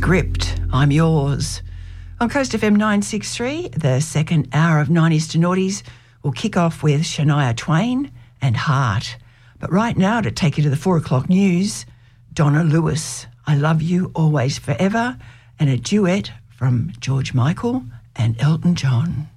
Script, I'm Yours. On Coast FM 963, the second hour of 90s to Noughties will kick off with Shania Twain and Heart. But right now, to take you to the 4 o'clock news, Donna Lewis, I Love You Always Forever, and a duet from George Michael and Elton John.